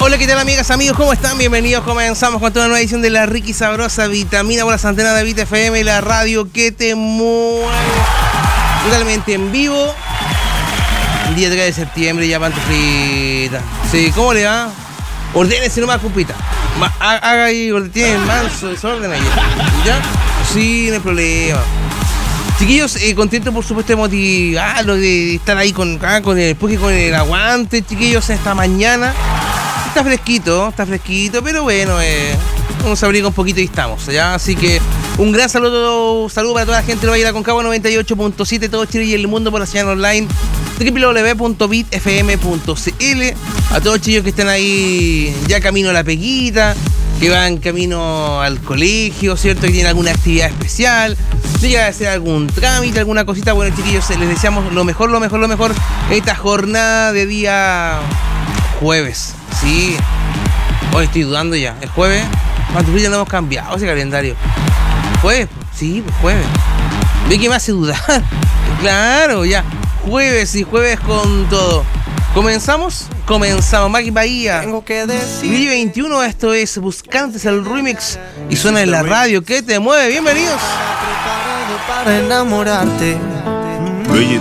Hola, ¿qué tal, amigas, amigos? ¿Cómo están? Bienvenidos. Comenzamos con toda una nueva edición de la rica y sabrosa vitamina por las antenas de Vita FM y la radio que te mueve. Totalmente en vivo. El día 3 de septiembre, ya pantuflita. Sí, ¿cómo le va? Ordénese nomás, compita. Haga ahí, tiene manso desorden ahí. ¿Ya? Sí, no hay problema. Chiquillos, contento por supuesto de motivarlo, de estar ahí con el aguante, chiquillos, esta mañana. Está fresquito, pero bueno, nos abriga un poquito y estamos, ¿ya? Así que un gran saludo para toda la gente de Valle de la Aconcagua 98.7, todo Chile y el mundo por la señal online www.bitfm.cl. A todos chicos que están ahí ya camino a la peguita, que van camino al colegio, ¿cierto? Que tienen alguna actividad especial, si llega a hacer algún trámite, alguna cosita. Bueno, chiquillos, les deseamos lo mejor esta jornada de día jueves, ¿sí? Hoy estoy dudando ya, ¿es jueves? ¿Cuántos días no hemos cambiado ese calendario? ¿Jueves? Sí, pues jueves. ¿Ve que me hace dudar? Claro, ya. Jueves y jueves con todo. ¿Comenzamos? Maggie Bahía. Tengo que decir. Video 21, esto es Buscantes, el remix. Y suena en la radio. ¿Qué te mueve? Bienvenidos. Para enamorarte.